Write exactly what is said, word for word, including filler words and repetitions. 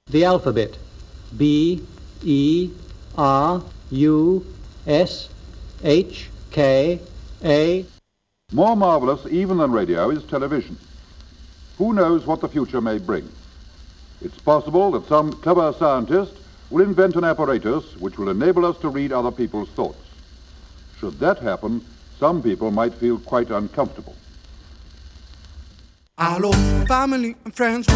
The alphabet. B, E, R, U, S, H, K, A. More marvelous even than radio is television. Who knows what the future may bring? It's possible that some clever scientist will invent an apparatus which will enable us to read other people's thoughts. Should that happen, some people might feel quite uncomfortable. Hello, family and friends.